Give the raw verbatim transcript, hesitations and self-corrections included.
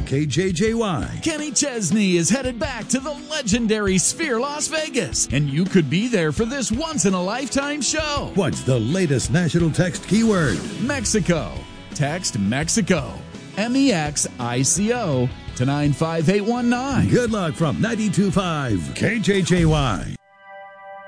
K J J Y. Kenny Chesney is headed back to the legendary Sphere Las Vegas, and you could be there for this once-in-a-lifetime show. What's the latest national text keyword? Mexico. Text Mexico. M E X I C O to nine five eight one nine. Good luck from ninety-two point five K J J Y.